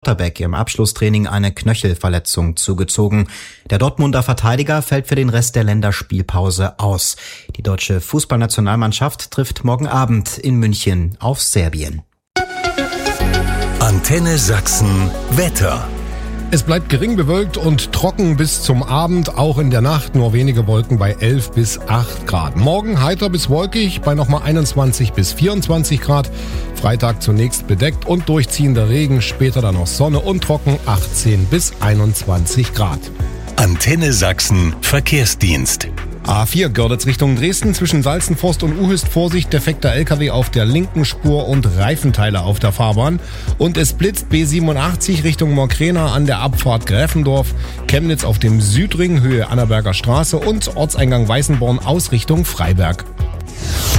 Schlotterbeck im Abschlusstraining eine Knöchelverletzung zugezogen. Der Dortmunder Verteidiger fällt für den Rest der Länderspielpause aus. Die deutsche Fußballnationalmannschaft trifft morgen Abend in München auf Serbien. Antenne Sachsen Wetter. Es bleibt gering bewölkt und trocken bis zum Abend, auch in der Nacht nur wenige Wolken bei 11 bis 8 Grad. Morgen heiter bis wolkig bei nochmal 21 bis 24 Grad. Freitag zunächst bedeckt und durchziehender Regen, später dann noch Sonne und trocken 18 bis 21 Grad. Antenne Sachsen Verkehrsdienst. A4 Görlitz Richtung Dresden zwischen Salzenforst und Uhüst. Vorsicht, defekter LKW auf der linken Spur und Reifenteile auf der Fahrbahn. Und es blitzt B87 Richtung Morkrena an der Abfahrt Gräfendorf. Chemnitz auf dem Südring Höhe Annaberger Straße und Ortseingang Weißenborn aus Richtung Freiberg.